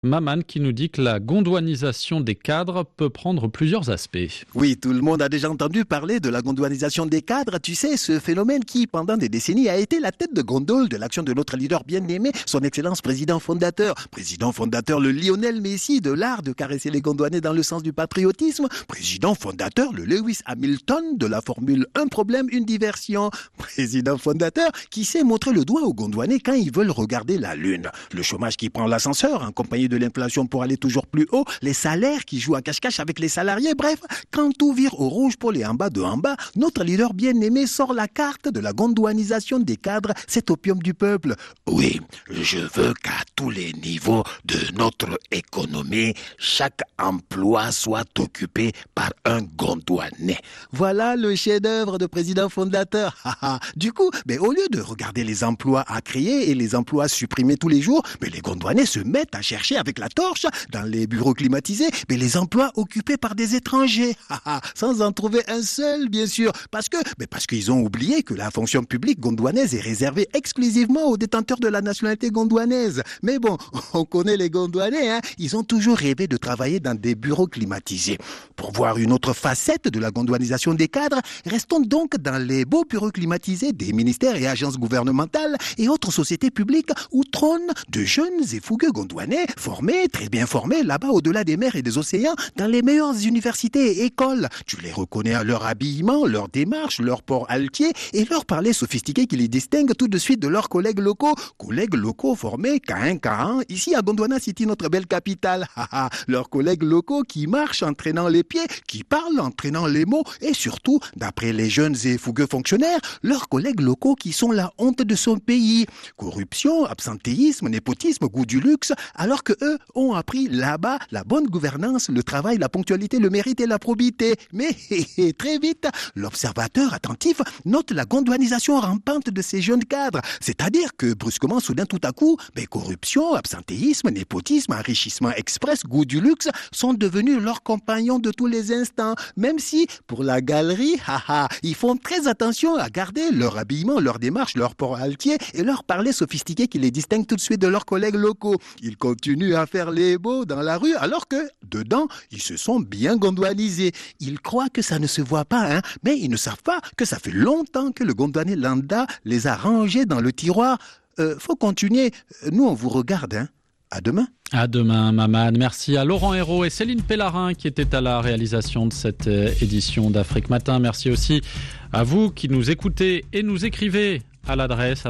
Maman qui nous dit que la gondouanisation des cadres peut prendre plusieurs aspects. Oui, tout le monde a déjà entendu parler de la gondouanisation des cadres. Tu sais, ce phénomène qui, pendant des décennies, a été la tête de gondole de l'action de notre leader bien-aimé, son excellence président fondateur. Président fondateur, le Lionel Messi de l'art de caresser les gondouanais dans le sens du patriotisme. Président fondateur, le Lewis Hamilton de la Formule 1 problème, une diversion. Président fondateur qui sait montrer le doigt aux gondouanais quand ils veulent regarder la lune. Le chômage qui prend l'ascenseur, en compagnie de l'inflation pour aller toujours plus haut, les salaires qui jouent à cache-cache avec les salariés, bref, quand tout vire au rouge pour les en bas de en bas, notre leader bien-aimé sort la carte de la gondouanisation des cadres, cet opium du peuple. Oui, je veux qu'à tous les niveaux de notre économie, chaque emploi soit occupé par un gondouanais. Voilà le chef-d'œuvre de président fondateur. Du coup, au lieu de regarder les emplois à créer et les emplois supprimés tous les jours, les gondouanais se mettent à chercher avec la torche dans les bureaux climatisés les emplois occupés par des étrangers. Sans en trouver un seul, bien sûr. Parce qu'ils ont oublié que la fonction publique gondouanaise est réservée exclusivement aux détenteurs de la nationalité gondouanaise. Mais bon, on connaît les gondouanais, ils ont toujours rêvé de travailler dans des bureaux climatisés. Pour voir une autre facette de la gondouanisation des cadres, restons donc dans les beaux bureaux climatisés des ministères et agences gouvernementales et autres sociétés publiques où trônent de jeunes et fougueux gondouanais formés, très bien formés, là-bas au-delà des mers et des océans, dans les meilleures universités et écoles. Tu les reconnais à leur habillement, leur démarche, leur port altier et leur parler sophistiqué qui les distingue tout de suite de leurs collègues locaux. Collègues locaux formés K1, ici à Gondwana City, notre belle capitale. Leurs collègues locaux qui marchent en traînant les pieds, qui parlent en traînant les mots et surtout, d'après les jeunes et fougueux fonctionnaires, leurs collègues locaux qui sont la honte de son pays. Corruption, absentéisme, népotisme, goût du luxe, alors que eux ont appris là-bas la bonne gouvernance, le travail, la ponctualité, le mérite et la probité. Mais très vite, l'observateur attentif note la gondouanisation rampante de ces jeunes cadres. C'est-à-dire que brusquement, soudain, tout à coup, corruption, absentéisme, népotisme, enrichissement express, goût du luxe sont devenus leurs compagnons de tous les instants. Même si, pour la galerie, ils font très attention à garder leur habillement, leur démarche, leur port altier et leur parler sophistiqué qui les distingue tout de suite de leurs collègues locaux. Ils continuent à faire les beaux dans la rue alors que, dedans, ils se sont bien gondouanisés. Ils croient que ça ne se voit pas, mais ils ne savent pas que ça fait longtemps que le gondouanais lambda les a rangés dans le tiroir. Faut continuer. Nous, on vous regarde, À demain. À demain, Maman. Merci à Laurent Hérault et Céline Pellarin qui étaient à la réalisation de cette édition d'Afrique Matin. Merci aussi à vous qui nous écoutez et nous écrivez à l'adresse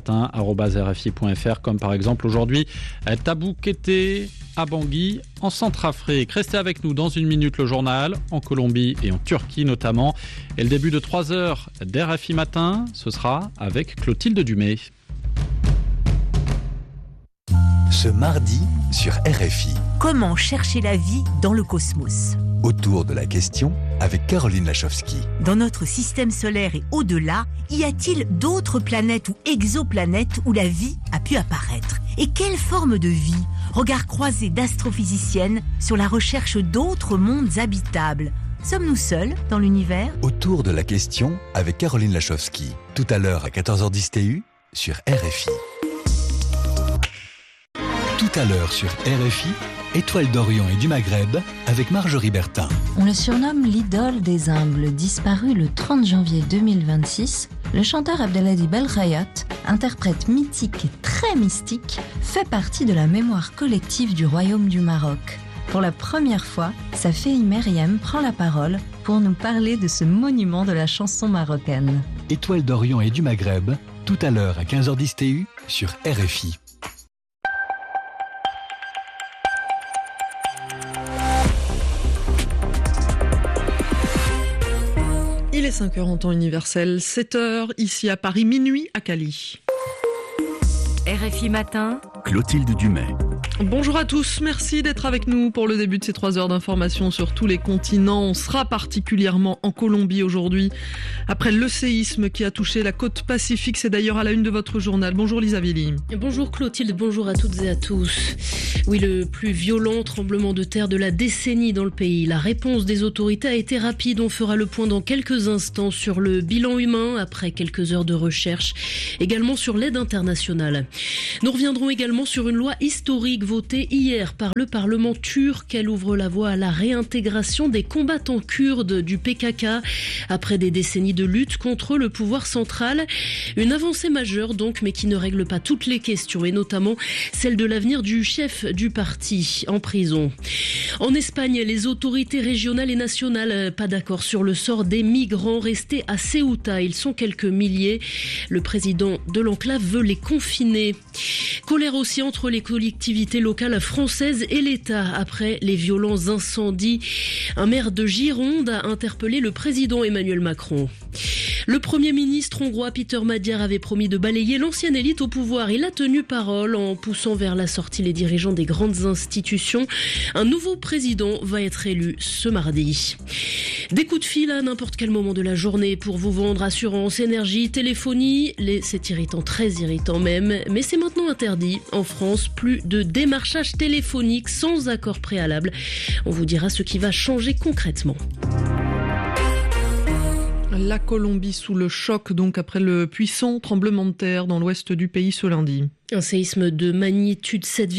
afriquematin@rfi.fr, comme par exemple aujourd'hui Tabou Kété à Bangui en Centrafrique. Restez avec nous dans une minute, le journal en Colombie et en Turquie notamment. Et le début de 3h d'RFI Matin, ce sera avec Clotilde Dumay. Ce mardi sur RFI. Comment chercher la vie dans le cosmos ? Autour de la question avec Caroline Lachowski. Dans notre système solaire et au-delà, y a-t-il d'autres planètes ou exoplanètes où la vie a pu apparaître ? Et quelle forme de vie ? Regard croisé d'astrophysiciennes sur la recherche d'autres mondes habitables. Sommes-nous seuls dans l'univers ? Autour de la question avec Caroline Lachowski. Tout à l'heure à 14h10 TU sur RFI. Tout à l'heure sur RFI, Étoile d'Orient et du Maghreb avec Marjorie Bertin. On le surnomme l'idole des humbles. Disparu le 30 janvier 2026, le chanteur Abdelhadi Belkhayat, interprète mythique et très mystique, fait partie de la mémoire collective du Royaume du Maroc. Pour la première fois, sa fille Myriam prend la parole pour nous parler de ce monument de la chanson marocaine. Étoile d'Orient et du Maghreb, tout à l'heure à 15h10 TU sur RFI. Il est 5h en temps universel, 7h ici à Paris, minuit à Cali. RFI Matin, Clotilde Dumay. Bonjour à tous, merci d'être avec nous pour le début de ces 3 heures d'information sur tous les continents. On sera particulièrement en Colombie aujourd'hui, après le séisme qui a touché la côte Pacifique. C'est d'ailleurs à la une de votre journal. Bonjour Lisa Villy. Bonjour Clotilde, bonjour à toutes et à tous. Oui, le plus violent tremblement de terre de la décennie dans le pays. La réponse des autorités a été rapide. On fera le point dans quelques instants sur le bilan humain après quelques heures de recherche. Également sur l'aide internationale. Nous reviendrons également sur une loi historique historique votée hier par le Parlement turc. Elle ouvre la voie à la réintégration des combattants kurdes du PKK après des décennies de lutte contre le pouvoir central. Une avancée majeure donc, mais qui ne règle pas toutes les questions, et notamment celle de l'avenir du chef du parti en prison. En Espagne, les autorités régionales et nationales, pas d'accord sur le sort des migrants restés à Ceuta. Ils sont quelques milliers. Le président de l'enclave veut les confiner. Colère aussi entre les collectivités locales françaises et l'État après les violents incendies. Un maire de Gironde a interpellé le président Emmanuel Macron. Le Premier ministre hongrois Peter Magyar avait promis de balayer l'ancienne élite au pouvoir. Il a tenu parole en poussant vers la sortie les dirigeants des grandes institutions. Un nouveau président va être élu ce mardi. Des coups de fil à n'importe quel moment de la journée pour vous vendre assurance, énergie, téléphonie. C'est irritant, très irritant même. Mais c'est maintenant interdit. En France, plus de démarchage téléphonique sans accord préalable. On vous dira ce qui va changer concrètement. La Colombie sous le choc, donc, après le puissant tremblement de terre dans l'ouest du pays ce lundi. Un séisme de magnitude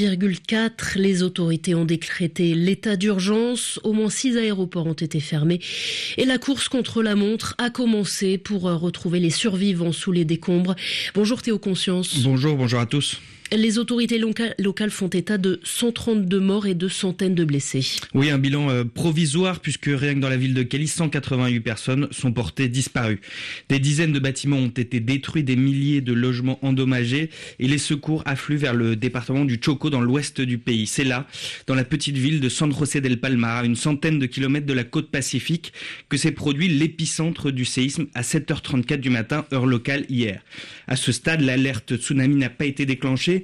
7,4. Les autorités ont décrété l'état d'urgence. Au moins 6 aéroports ont été fermés. Et la course contre la montre a commencé pour retrouver les survivants sous les décombres. Bonjour Théo Conscience. Bonjour à tous. Les autorités locales font état de 132 morts et de centaines de blessés. Oui, un bilan provisoire puisque rien que dans la ville de Cali, 188 personnes sont portées disparues. Des dizaines de bâtiments ont été détruits, des milliers de logements endommagés et les secours affluent vers le département du Chocó dans l'ouest du pays. C'est là, dans la petite ville de San José del Palmar, à une centaine de kilomètres de la côte pacifique, que s'est produit l'épicentre du séisme à 7h34 du matin, heure locale hier. À ce stade, l'alerte tsunami n'a pas été déclenchée.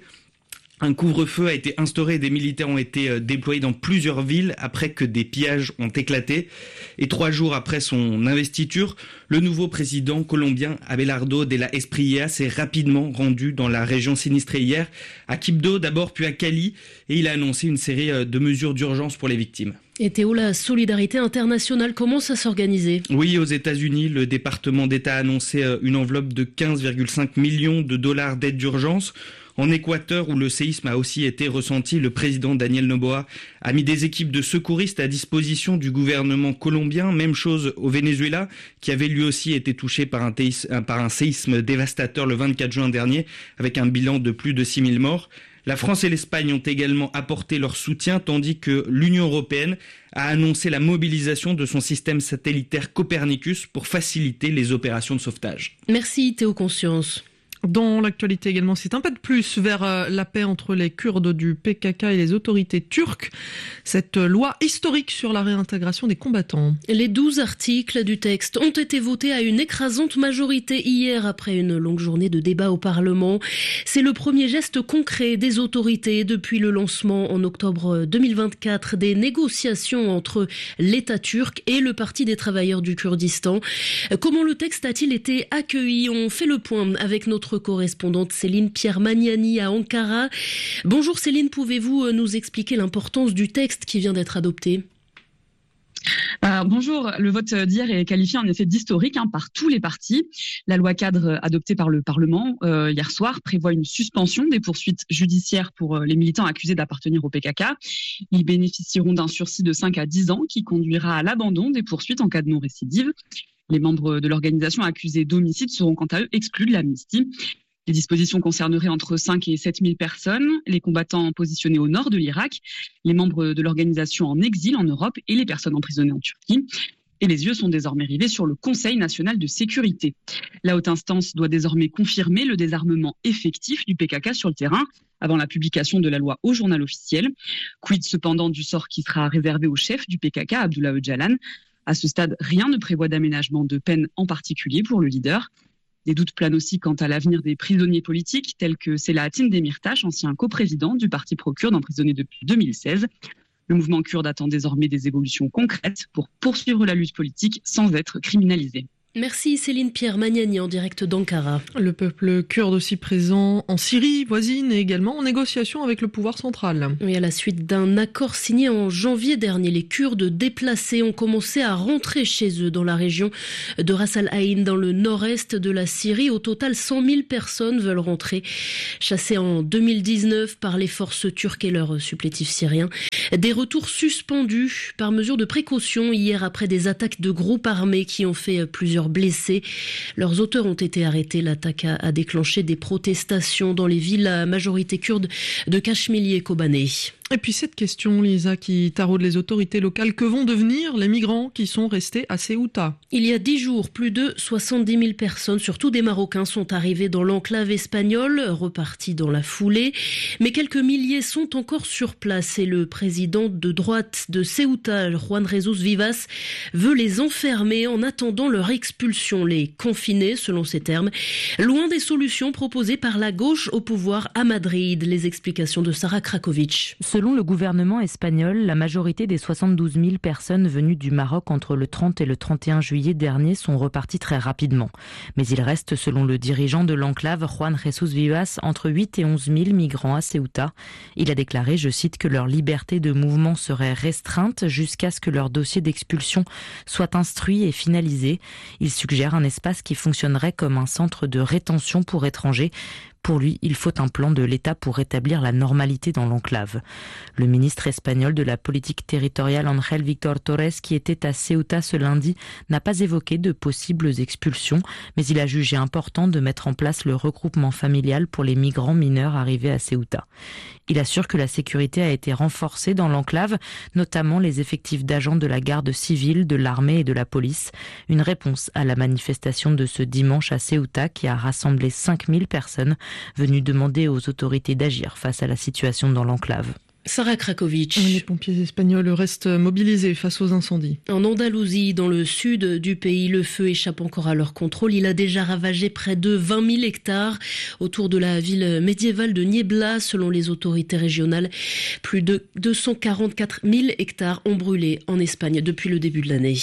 Un couvre-feu a été instauré et des militaires ont été déployés dans plusieurs villes après que des pillages ont éclaté. Et 3 jours après son investiture, le nouveau président colombien Abelardo de la Espriella s'est rapidement rendu dans la région sinistrée hier, à Quibdó d'abord puis à Cali, et il a annoncé une série de mesures d'urgence pour les victimes. Et Théo, la solidarité internationale commence à s'organiser. Oui, aux États-Unis, le département d'État a annoncé une enveloppe de 15,5 millions de dollars d'aide d'urgence. En Équateur, où le séisme a aussi été ressenti, le président Daniel Noboa a mis des équipes de secouristes à disposition du gouvernement colombien. Même chose au Venezuela, qui avait lui aussi été touché par un séisme dévastateur le 24 juin dernier, avec un bilan de plus de 6000 morts. La France et l'Espagne ont également apporté leur soutien, tandis que l'Union européenne a annoncé la mobilisation de son système satellitaire Copernicus pour faciliter les opérations de sauvetage. Merci Théo Conscience. Dans l'actualité également, c'est un pas de plus vers la paix entre les Kurdes du PKK et les autorités turques. Cette loi historique sur la réintégration des combattants. Les 12 articles du texte ont été votés à une écrasante majorité hier après une longue journée de débat au Parlement. C'est le premier geste concret des autorités depuis le lancement en octobre 2024 des négociations entre l'État turc et le Parti des travailleurs du Kurdistan. Comment le texte a-t-il été accueilli ? On fait le point avec notre correspondante Céline Pierre-Magnani à Ankara. Bonjour Céline, pouvez-vous nous expliquer l'importance du texte qui vient d'être adopté ? Bonjour, le vote d'hier est qualifié en effet d'historique par tous les partis. La loi cadre adoptée par le Parlement hier soir prévoit une suspension des poursuites judiciaires pour les militants accusés d'appartenir au PKK. Ils bénéficieront d'un sursis de 5 à 10 ans qui conduira à l'abandon des poursuites en cas de non-récidive. Les membres de l'organisation accusés d'homicide seront quant à eux exclus de l'amnistie. Les dispositions concerneraient entre 5 et 7 000 personnes, les combattants positionnés au nord de l'Irak, les membres de l'organisation en exil en Europe et les personnes emprisonnées en Turquie. Et les yeux sont désormais rivés sur le Conseil national de sécurité. La haute instance doit désormais confirmer le désarmement effectif du PKK sur le terrain avant la publication de la loi au journal officiel. Quid cependant du sort qui sera réservé au chef du PKK, Abdullah Öcalan. À ce stade, rien ne prévoit d'aménagement de peine en particulier pour le leader. Des doutes planent aussi quant à l'avenir des prisonniers politiques, tels que Selahattin Demirtas, ancien coprésident du parti pro-kurde emprisonné depuis 2016. Le mouvement kurde attend désormais des évolutions concrètes pour poursuivre la lutte politique sans être criminalisé. Merci Céline Pierre Magnani en direct d'Ankara. Le peuple kurde aussi présent en Syrie voisine et également en négociation avec le pouvoir central. Oui, à la suite d'un accord signé en janvier dernier, les Kurdes déplacés ont commencé à rentrer chez eux dans la région de Ras al-Ain, dans le nord-est de la Syrie. Au total, 100 000 personnes veulent rentrer, chassées en 2019 par les forces turques et leurs supplétifs syriens. Des retours suspendus par mesure de précaution hier après des attaques de groupes armés qui ont fait plusieurs blessés. Leurs auteurs ont été arrêtés. L'attaque a déclenché des protestations dans les villes à majorité kurde de Cachemili et Kobané. Et puis cette question, Lisa, qui taraude les autorités locales, que vont devenir les migrants qui sont restés à Ceuta ? Il y a 10 jours, plus de 70 000 personnes, surtout des Marocains, sont arrivées dans l'enclave espagnole, reparties dans la foulée. Mais quelques milliers sont encore sur place et le président de droite de Ceuta, Juan Jesús Vivas, veut les enfermer en attendant leur expulsion, les confiner, selon ses termes, loin des solutions proposées par la gauche au pouvoir à Madrid. Les explications de Sarah Krakovic. Selon le gouvernement espagnol, la majorité des 72 000 personnes venues du Maroc entre le 30 et le 31 juillet dernier sont reparties très rapidement. Mais il reste, selon le dirigeant de l'enclave, Juan Jesús Vivas, entre 8 et 11 000 migrants à Ceuta. Il a déclaré, je cite, que leur liberté de mouvement serait restreinte jusqu'à ce que leur dossier d'expulsion soit instruit et finalisé. Il suggère un espace qui fonctionnerait comme un centre de rétention pour étrangers. Pour lui, il faut un plan de l'État pour rétablir la normalité dans l'enclave. Le ministre espagnol de la politique territoriale, Ángel Víctor Torres, qui était à Ceuta ce lundi, n'a pas évoqué de possibles expulsions, mais il a jugé important de mettre en place le regroupement familial pour les migrants mineurs arrivés à Ceuta. Il assure que la sécurité a été renforcée dans l'enclave, notamment les effectifs d'agents de la garde civile, de l'armée et de la police. Une réponse à la manifestation de ce dimanche à Ceuta qui a rassemblé 5000 personnes venues demander aux autorités d'agir face à la situation dans l'enclave. Sarah Krakovic. Les pompiers espagnols restent mobilisés face aux incendies. En Andalousie, dans le sud du pays, le feu échappe encore à leur contrôle. Il a déjà ravagé près de 20 000 hectares autour de la ville médiévale de Niebla. Selon les autorités régionales, plus de 244 000 hectares ont brûlé en Espagne depuis le début de l'année.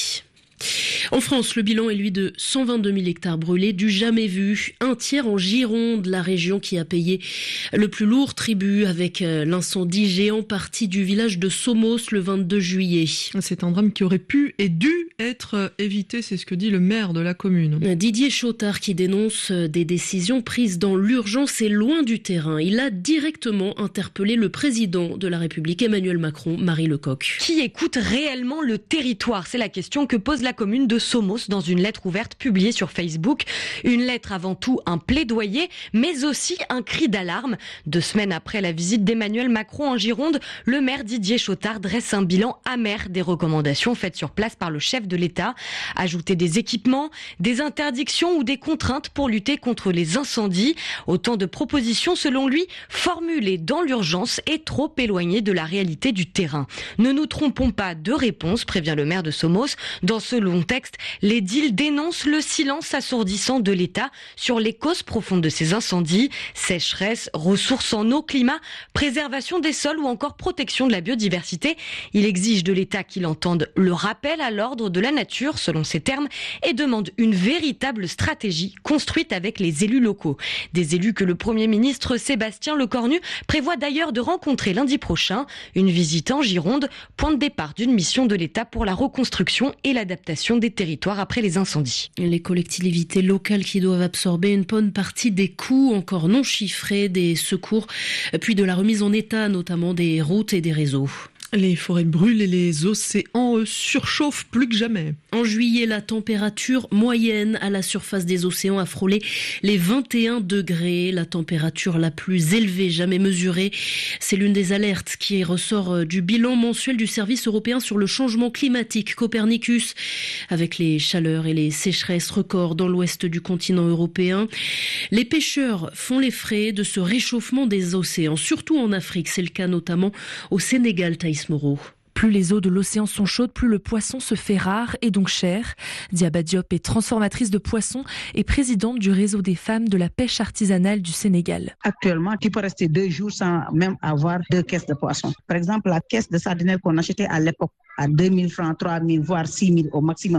En France, le bilan est lui de 122 000 hectares brûlés, du jamais vu. Un tiers en Gironde, la région qui a payé le plus lourd tribut avec l'incendie géant parti du village de Somos le 22 juillet. C'est un drame qui aurait pu et dû être évité, c'est ce que dit le maire de la commune. Didier Chotard qui dénonce des décisions prises dans l'urgence et loin du terrain. Il a directement interpellé le président de la République, Emmanuel Macron, Marie Lecoq. Qui écoute réellement le territoire ? C'est la question que pose la commune de Somos dans une lettre ouverte publiée sur Facebook. Une lettre avant tout un plaidoyer, mais aussi un cri d'alarme. 2 semaines après la visite d'Emmanuel Macron en Gironde, le maire Didier Chotard dresse un bilan amer des recommandations faites sur place par le chef de l'État. Ajouter des équipements, des interdictions ou des contraintes pour lutter contre les incendies. Autant de propositions, selon lui, formulées dans l'urgence et trop éloignées de la réalité du terrain. Ne nous trompons pas de réponse, prévient le maire de Somos. Dans ce long texte, l'édile dénonce le silence assourdissant de l'État sur les causes profondes de ces incendies, sécheresse, ressources en eau, climat, préservation des sols ou encore protection de la biodiversité. Il exige de l'État qu'il entende le rappel à l'ordre de la nature, selon ses termes, et demande une véritable stratégie construite avec les élus locaux. Des élus que le Premier ministre Sébastien Lecornu prévoit d'ailleurs de rencontrer lundi prochain. Une visite en Gironde, point de départ d'une mission de l'État pour la reconstruction et l'adaptation des territoires après les incendies. Les collectivités locales qui doivent absorber une bonne partie des coûts encore non chiffrés des secours, puis de la remise en état notamment des routes et des réseaux. Les forêts brûlent et les océans surchauffent plus que jamais. En juillet, la température moyenne à la surface des océans a frôlé les 21 degrés, la température la plus élevée jamais mesurée. C'est l'une des alertes qui ressort du bilan mensuel du service européen sur le changement climatique Copernicus, avec les chaleurs et les sécheresses records dans l'ouest du continent européen. Les pêcheurs font les frais de ce réchauffement des océans, surtout en Afrique. C'est le cas notamment au Sénégal, Thaïs Moreau. Plus les eaux de l'océan sont chaudes, plus le poisson se fait rare et donc cher. Diaba Diop est transformatrice de poissons et présidente du réseau des femmes de la pêche artisanale du Sénégal. Actuellement, tu peux rester 2 jours sans même avoir 2 caisses de poissons. Par exemple, la caisse de sardinelle qu'on achetait à l'époque à 2 000 francs, 3 000, voire 6 000 au maximum.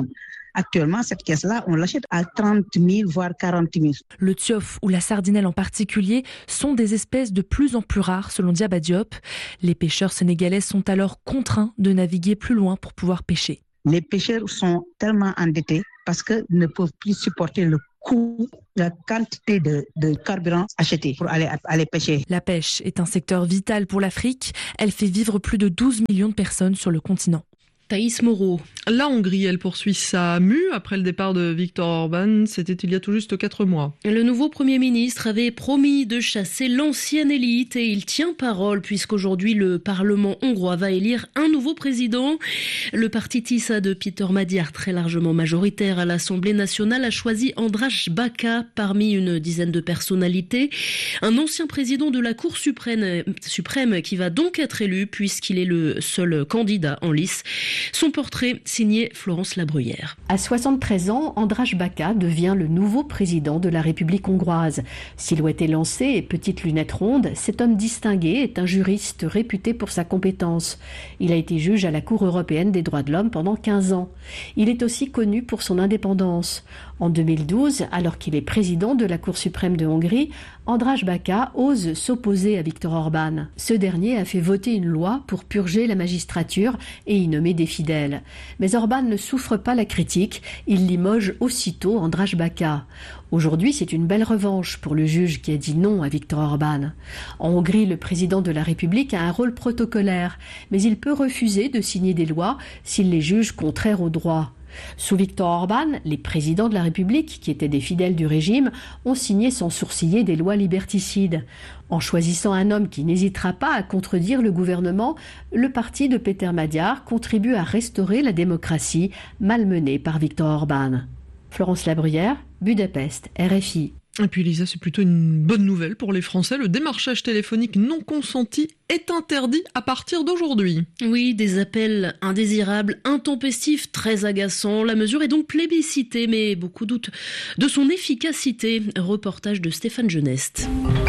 Actuellement, cette caisse-là, on l'achète à 30 000, voire 40 000. Le tiof ou la sardinelle en particulier sont des espèces de plus en plus rares selon Diaba Diop. Les pêcheurs sénégalais sont alors contraints de naviguer plus loin pour pouvoir pêcher. Les pêcheurs sont tellement endettés parce qu'ils ne peuvent plus supporter le coût, la quantité de carburant acheté pour aller pêcher. La pêche est un secteur vital pour l'Afrique. Elle fait vivre plus de 12 millions de personnes sur le continent. Thaïs Moreau. La Hongrie, elle poursuit sa mue après le départ de Viktor Orban. C'était il y a tout juste 4 mois. Le nouveau Premier ministre avait promis de chasser l'ancienne élite et il tient parole puisqu'aujourd'hui le Parlement hongrois va élire un nouveau président. Le parti TISA de Péter Magyar, très largement majoritaire à l'Assemblée nationale, a choisi András Baka parmi une dizaine de personnalités. Un ancien président de la Cour suprême qui va donc être élu puisqu'il est le seul candidat en lice. Son portrait signé Florence Labruyère. À 73 ans, András Baka devient le nouveau président de la République hongroise. Silhouette élancée et petites lunettes rondes, cet homme distingué est un juriste réputé pour sa compétence. Il a été juge à la Cour européenne des droits de l'homme pendant 15 ans. Il est aussi connu pour son indépendance. En 2012, alors qu'il est président de la Cour suprême de Hongrie, András Baka ose s'opposer à Viktor Orban. Ce dernier a fait voter une loi pour purger la magistrature et y nommer des fidèles. Mais Orban ne souffre pas la critique, il limoge aussitôt András Baka. Aujourd'hui, c'est une belle revanche pour le juge qui a dit non à Viktor Orban. En Hongrie, le président de la République a un rôle protocolaire, mais il peut refuser de signer des lois s'il les juge contraires au droit. Sous Viktor Orban, les présidents de la République, qui étaient des fidèles du régime, ont signé sans sourciller des lois liberticides. En choisissant un homme qui n'hésitera pas à contredire le gouvernement, le parti de Péter Magyar contribue à restaurer la démocratie malmenée par Viktor Orban. Florence Labruyère, Budapest, RFI. Et puis Lisa, c'est plutôt une bonne nouvelle pour les Français. Le démarchage téléphonique non consenti est interdit à partir d'aujourd'hui. Oui, des appels indésirables, intempestifs, très agaçants. La mesure est donc plébiscitée, mais beaucoup doutent de son efficacité. Reportage de Stéphane Genest.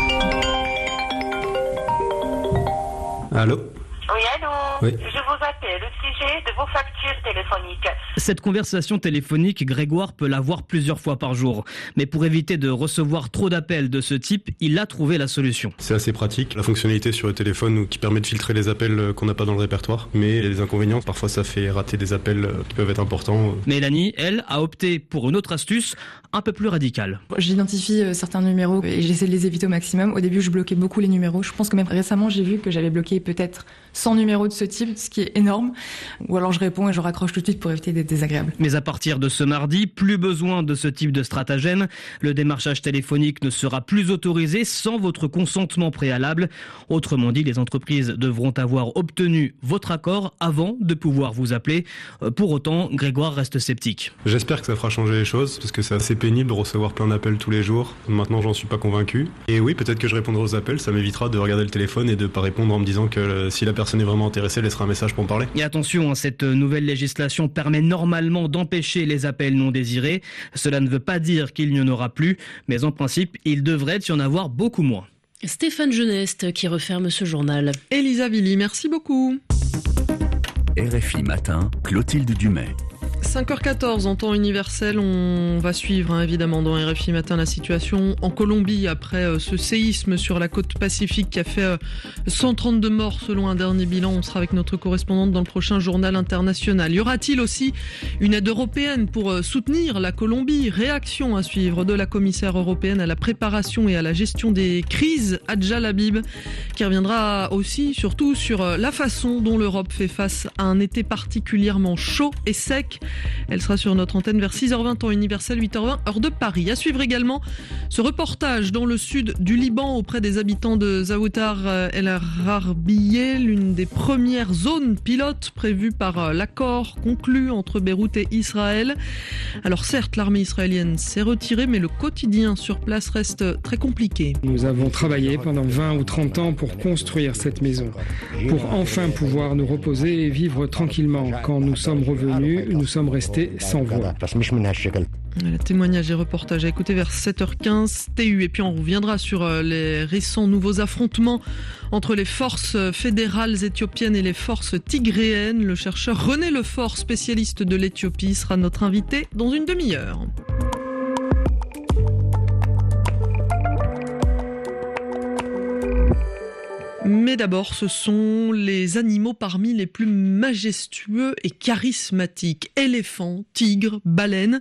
Allô ? Oui, allô. Oui. Je vous appelle au sujet de vos factures téléphoniques. Cette conversation téléphonique, Grégoire peut l'avoir plusieurs fois par jour. Mais pour éviter de recevoir trop d'appels de ce type, il a trouvé la solution. C'est assez pratique, la fonctionnalité sur le téléphone qui permet de filtrer les appels qu'on n'a pas dans le répertoire. Mais il y a des inconvénients, parfois ça fait rater des appels qui peuvent être importants. Mélanie, elle, a opté pour une autre astuce, un peu plus radicale. J'identifie certains numéros et j'essaie de les éviter au maximum. Au début, je bloquais beaucoup les numéros. Je pense que même récemment, j'ai vu que j'avais bloqué peut-être 100 numéros de ce type, ce qui est énorme. Ou alors je réponds et je raccroche tout de suite pour éviter d'être désagréable. Mais à partir de ce mardi, plus besoin de ce type de stratagème. Le démarchage téléphonique ne sera plus autorisé sans votre consentement préalable. Autrement dit, les entreprises devront avoir obtenu votre accord avant de pouvoir vous appeler. Pour autant, Grégoire reste sceptique. J'espère que ça fera changer les choses, parce que c'est assez pénible de recevoir plein d'appels tous les jours. Maintenant, j'en suis pas convaincu. Et oui, peut-être que je répondrai aux appels, ça m'évitera de regarder le téléphone et de pas répondre en me disant que si la personne est vraiment intéressée, elle laissera un message pour me parler. Et attention, cette nouvelle législation permet normalement d'empêcher les appels non désirés. Cela ne veut pas dire qu'il n'y en aura plus, mais en principe, il devrait y en avoir beaucoup moins. Stéphane Genest qui referme ce journal. Elisa Villy, merci beaucoup. RFI Matin, Clotilde Dumais. 5h14 en temps universel, on va suivre évidemment dans RFI Matin la situation en Colombie après ce séisme sur la côte pacifique qui a fait 132 morts selon un dernier bilan. On sera avec notre correspondante dans le prochain journal international. Y aura-t-il aussi une aide européenne pour soutenir la Colombie ? Réaction à suivre de la commissaire européenne à la préparation et à la gestion des crises, Adja Labib, qui reviendra aussi surtout sur la façon dont l'Europe fait face à un été particulièrement chaud et sec. Elle sera sur notre antenne vers 6h20 temps universel, 8h20 heure de Paris. À suivre également ce reportage dans le sud du Liban auprès des habitants de Zaoutar El Arbiye, l'une des premières zones pilotes prévues par l'accord conclu entre Beyrouth et Israël. Alors certes, l'armée israélienne s'est retirée, mais le quotidien sur place reste très compliqué. Nous avons travaillé pendant 20 ou 30 ans pour construire cette maison, pour enfin pouvoir nous reposer et vivre tranquillement. Quand nous sommes revenus, nous sommes restés sans voix. Le témoignage et reportage à écouter vers 7h15 TU. Et puis on reviendra sur les récents nouveaux affrontements entre les forces fédérales éthiopiennes et les forces tigréennes. Le chercheur René Lefort, spécialiste de l'Éthiopie, sera notre invité dans une demi-heure. Mais d'abord, ce sont les animaux parmi les plus majestueux et charismatiques. Éléphants, tigres, baleines.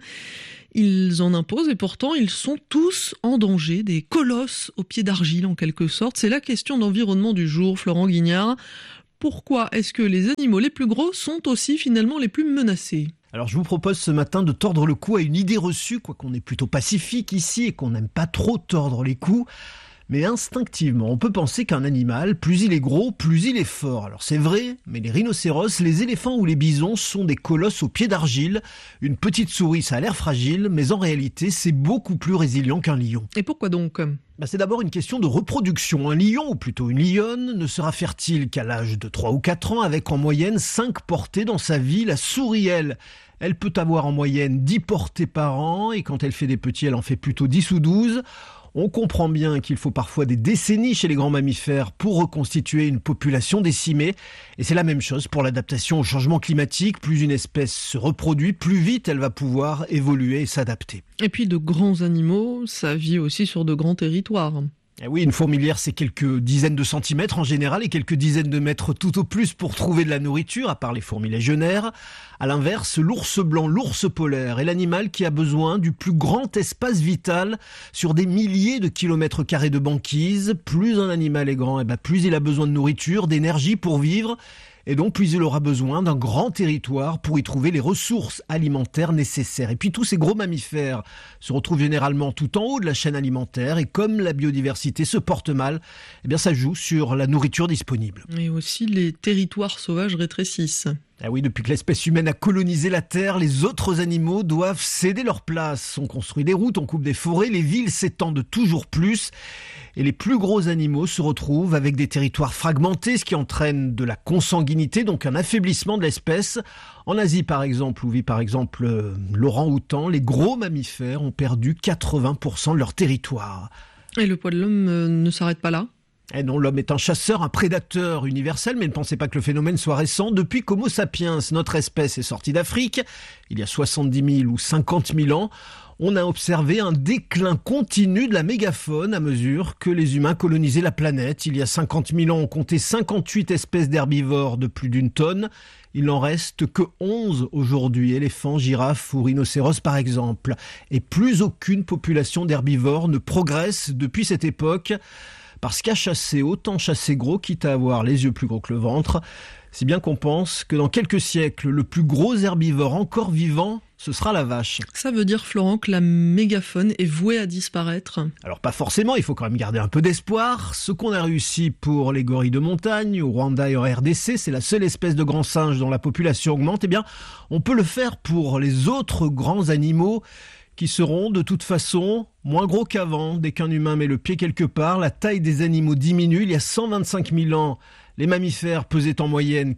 Ils en imposent et pourtant ils sont tous en danger, des colosses aux pieds d'argile en quelque sorte. C'est la question d'environnement du jour, Florent Guignard. Pourquoi est-ce que les animaux les plus gros sont aussi finalement les plus menacés ? Alors je vous propose ce matin de tordre le cou à une idée reçue, quoiqu'on est plutôt pacifique ici et qu'on n'aime pas trop tordre les coups. Mais instinctivement, on peut penser qu'un animal, plus il est gros, plus il est fort. Alors c'est vrai, mais les rhinocéros, les éléphants ou les bisons sont des colosses aux pieds d'argile. Une petite souris, ça a l'air fragile, mais en réalité, c'est beaucoup plus résilient qu'un lion. Et pourquoi donc ? C'est d'abord une question de reproduction. Un lion, ou plutôt une lionne, ne sera fertile qu'à l'âge de 3 ou 4 ans, avec en moyenne 5 portées dans sa vie. La souris, elle peut avoir en moyenne 10 portées par an, et quand elle fait des petits, elle en fait plutôt 10 ou 12. On comprend bien qu'il faut parfois des décennies chez les grands mammifères pour reconstituer une population décimée. Et c'est la même chose pour l'adaptation au changement climatique. Plus une espèce se reproduit, plus vite elle va pouvoir évoluer et s'adapter. Et puis de grands animaux, ça vit aussi sur de grands territoires. Et oui, une fourmilière, c'est quelques dizaines de centimètres en général et quelques dizaines de mètres tout au plus pour trouver de la nourriture, à part les fourmis légionnaires. À l'inverse, l'ours blanc, l'ours polaire est l'animal qui a besoin du plus grand espace vital sur des milliers de kilomètres carrés de banquise. Plus un animal est grand, plus il a besoin de nourriture, d'énergie pour vivre. Et donc, plus il aura besoin d'un grand territoire pour y trouver les ressources alimentaires nécessaires. Et puis, tous ces gros mammifères se retrouvent généralement tout en haut de la chaîne alimentaire. Et comme la biodiversité se porte mal, ça joue sur la nourriture disponible. Et aussi, les territoires sauvages rétrécissent. Ah oui, depuis que l'espèce humaine a colonisé la Terre, les autres animaux doivent céder leur place. On construit des routes, on coupe des forêts, les villes s'étendent toujours plus. Et les plus gros animaux se retrouvent avec des territoires fragmentés, ce qui entraîne de la consanguinité, donc un affaiblissement de l'espèce. En Asie, par exemple, où vit par exemple l'orang-outan, les gros mammifères ont perdu 80% de leur territoire. Et le poids de l'homme ne s'arrête pas là ? Eh non, l'homme est un chasseur, un prédateur universel, mais ne pensez pas que le phénomène soit récent. Depuis qu'Homo sapiens, notre espèce, est sortie d'Afrique, il y a 70 000 ou 50 000 ans, on a observé un déclin continu de la mégafaune à mesure que les humains colonisaient la planète. Il y a 50 000 ans, on comptait 58 espèces d'herbivores de plus d'1 tonne. Il n'en reste que 11 aujourd'hui, éléphants, girafes ou rhinocéros par exemple. Et plus aucune population d'herbivores ne progresse depuis cette époque. Parce qu'à chasser, autant chasser gros, quitte à avoir les yeux plus gros que le ventre, si bien qu'on pense que dans quelques siècles, le plus gros herbivore encore vivant, ce sera la vache. Ça veut dire, Florent, que la mégafaune est vouée à disparaître ? Alors pas forcément, il faut quand même garder un peu d'espoir. Ce qu'on a réussi pour les gorilles de montagne, au Rwanda et en RDC, c'est la seule espèce de grand singe dont la population augmente. On peut le faire pour les autres grands animaux qui seront de toute façon moins gros qu'avant. Dès qu'un humain met le pied quelque part, la taille des animaux diminue. Il y a 125 000 ans, les mammifères pesaient en moyenne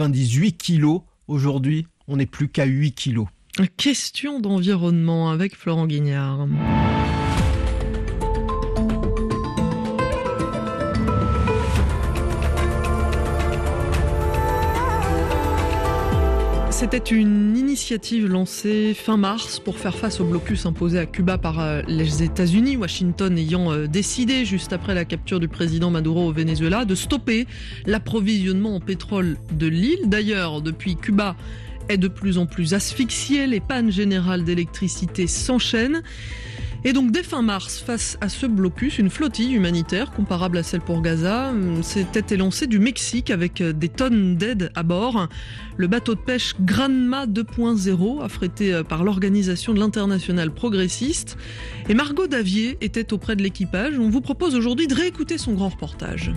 98 kilos. Aujourd'hui, on n'est plus qu'à 8 kilos. Question d'environnement avec Florent Guignard. C'était une initiative lancée fin mars pour faire face au blocus imposé à Cuba par les États-Unis, Washington ayant décidé, juste après la capture du président Maduro au Venezuela, de stopper l'approvisionnement en pétrole de l'île. D'ailleurs, depuis, Cuba est de plus en plus asphyxié, les pannes générales d'électricité s'enchaînent. Et donc dès fin mars, face à ce blocus, une flottille humanitaire comparable à celle pour Gaza s'était élancée du Mexique avec des tonnes d'aide à bord. Le bateau de pêche Granma 2.0, affrété par l'Organisation de l'Internationale progressiste. Et Margot Davier était auprès de l'équipage. On vous propose aujourd'hui de réécouter son grand reportage.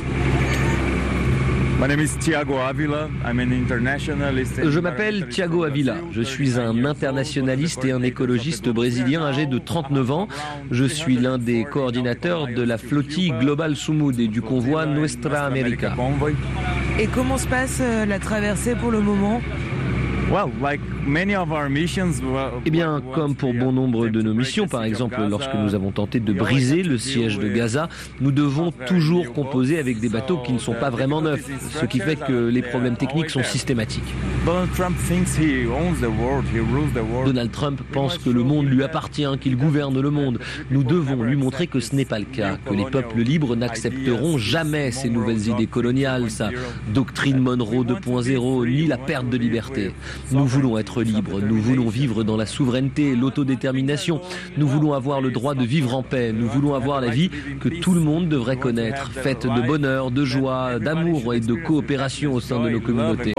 Je m'appelle Thiago Avila, je suis un internationaliste et un écologiste brésilien âgé de 39 ans. Je suis l'un des coordinateurs de la flottille Global Sumud et du convoi Nuestra América. Et comment se passe la traversée pour le moment ? Eh bien, comme pour bon nombre de nos missions, par exemple lorsque nous avons tenté de briser le siège de Gaza, nous devons toujours composer avec des bateaux qui ne sont pas vraiment neufs, ce qui fait que les problèmes techniques sont systématiques. Donald Trump pense que le monde lui appartient, qu'il gouverne le monde. Nous devons lui montrer que ce n'est pas le cas, que les peuples libres n'accepteront jamais ces nouvelles idées coloniales, sa doctrine Monroe 2.0, ni la perte de liberté. Nous voulons être libres, nous voulons vivre dans la souveraineté, l'autodétermination, nous voulons avoir le droit de vivre en paix, nous voulons avoir la vie que tout le monde devrait connaître, faite de bonheur, de joie, d'amour et de coopération au sein de nos communautés.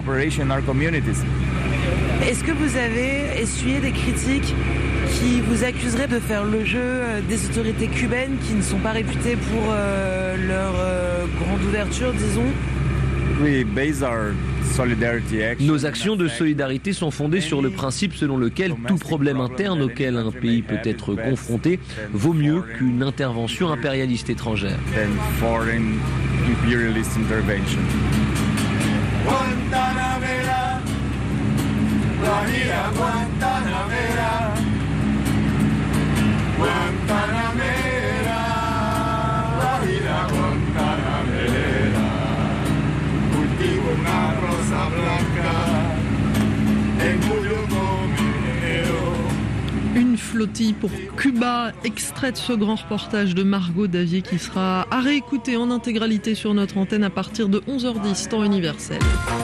Est-ce que vous avez essuyé des critiques qui vous accuseraient de faire le jeu des autorités cubaines qui ne sont pas réputées pour leur grande ouverture, disons ? Nos actions de solidarité sont fondées sur le principe selon lequel tout problème interne auquel un pays peut être confronté vaut mieux qu'une intervention impérialiste étrangère. Une flottille pour Cuba, extrait de ce grand reportage de Margot Davier qui sera à réécouter en intégralité sur notre antenne à partir de 11h10, temps universel.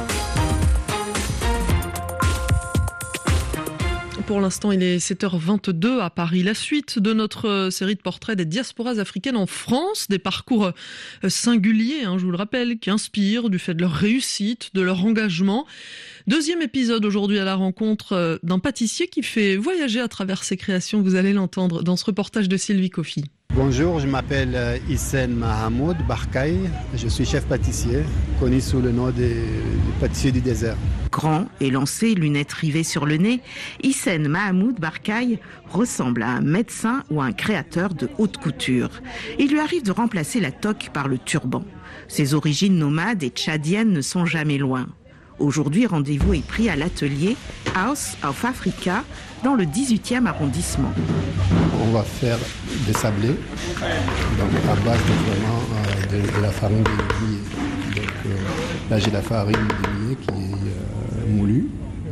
Pour l'instant, il est 7h22 à Paris. La suite de notre série de portraits des diasporas africaines en France, des parcours singuliers, je vous le rappelle, qui inspirent du fait de leur réussite, de leur engagement. Deuxième épisode aujourd'hui à la rencontre d'un pâtissier qui fait voyager à travers ses créations. Vous allez l'entendre dans ce reportage de Sylvie Coffy. Bonjour, je m'appelle Hissène Mahamoud Barkaï. Je suis chef pâtissier, connu sous le nom de pâtissier du désert. Grand, élancé, lunettes rivées sur le nez, Hissène Mahamoud Barkaï ressemble à un médecin ou un créateur de haute couture. Il lui arrive de remplacer la toque par le turban. Ses origines nomades et tchadiennes ne sont jamais loin. Aujourd'hui, rendez-vous est pris à l'atelier House of Africa dans le 18e arrondissement. On va faire des sablés, donc à base de la farine de millet. Donc, là, j'ai la farine de millet qui est moulue.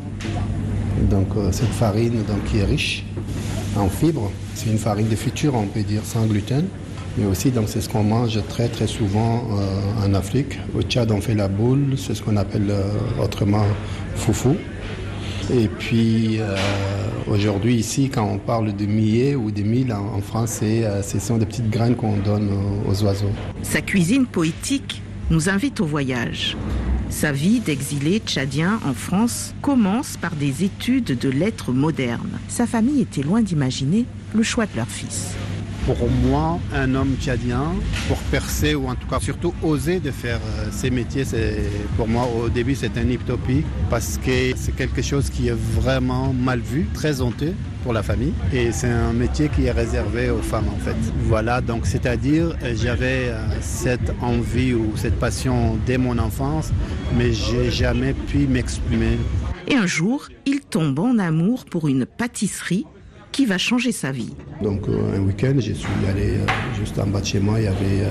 Donc cette farine qui est riche en fibres, c'est une farine de futur, on peut dire, sans gluten. Mais aussi, donc, c'est ce qu'on mange très très souvent en Afrique. Au Tchad, on fait la boule, c'est ce qu'on appelle autrement foufou. Et puis aujourd'hui ici, quand on parle de millet ou de mil en France, ce sont des petites graines qu'on donne aux oiseaux. Sa cuisine poétique nous invite au voyage. Sa vie d'exilé tchadien en France commence par des études de lettres modernes. Sa famille était loin d'imaginer le choix de leur fils. Pour moi, un homme tchadien, pour percer ou en tout cas surtout oser de faire ces métiers, pour moi au début c'est une utopie parce que c'est quelque chose qui est vraiment mal vu, très honteux pour la famille et c'est un métier qui est réservé aux femmes en fait. Voilà, donc c'est-à-dire j'avais cette envie ou cette passion dès mon enfance, mais j'ai jamais pu m'exprimer. Et un jour, il tombe en amour pour une pâtisserie qui va changer sa vie. Donc un week-end, je suis allé juste en bas de chez moi, il y avait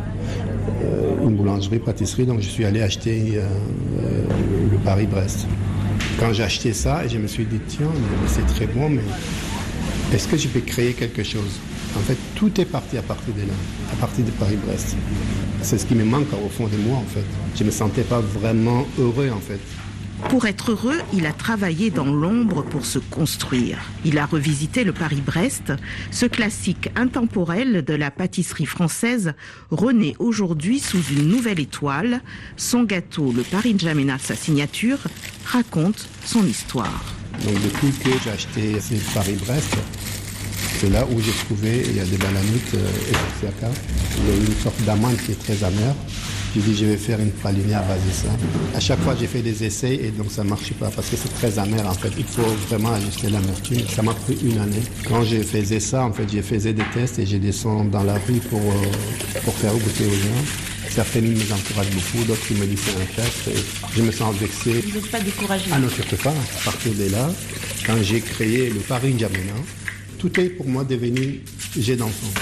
une boulangerie, pâtisserie, donc je suis allé acheter le Paris-Brest. Quand j'ai acheté ça, je me suis dit, tiens, c'est très bon, mais est-ce que je peux créer quelque chose ? En fait, tout est parti à partir de là, à partir de Paris-Brest. C'est ce qui me manque au fond de moi, en fait. Je ne me sentais pas vraiment heureux, en fait. Pour être heureux, il a travaillé dans l'ombre pour se construire. Il a revisité le Paris-Brest, ce classique intemporel de la pâtisserie française, renaît aujourd'hui sous une nouvelle étoile. Son gâteau, le Paris N'Djamena, sa signature, raconte son histoire. Donc depuis que j'ai acheté ce Paris-Brest, c'est là où j'ai trouvé, il y a des bananites et il y a une sorte d'amande qui est très amère. J'ai dit, je vais faire une pralinée à base de ça. À chaque fois, j'ai fait des essais et donc ça ne marchait pas parce que c'est très amer en fait. Il faut vraiment ajuster l'amertume. Ça m'a pris une année. Quand je faisais ça, en fait, je faisais des tests et je descends dans la rue pour faire goûter aux gens. Certaines me encouragent beaucoup, d'autres qui me disent c'est un chef. Et je me sens vexé. Vous n'êtes pas découragé? Ah non, surtout pas. À partir de là, quand j'ai créé le Paris N'Djamena, tout est pour moi devenu jet d'enfant.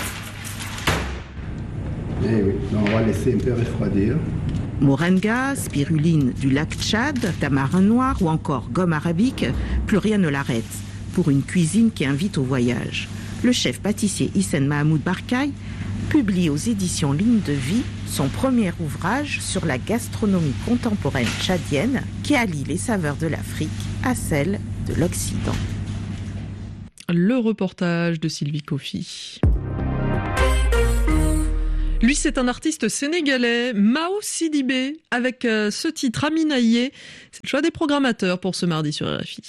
Et oui, donc on va laisser un peu refroidir. Moringa, spiruline du lac Tchad, tamarin noir ou encore gomme arabique, plus rien ne l'arrête. Pour une cuisine qui invite au voyage. Le chef pâtissier Hissène Mahmoud Barkaï publie aux éditions Ligne de Vie son premier ouvrage sur la gastronomie contemporaine tchadienne qui allie les saveurs de l'Afrique à celles de l'Occident. Le reportage de Sylvie Kofi. Lui, c'est un artiste sénégalais, Mao Sidibé, avec ce titre Aminaïé. C'est le choix des programmateurs pour ce mardi sur RFI.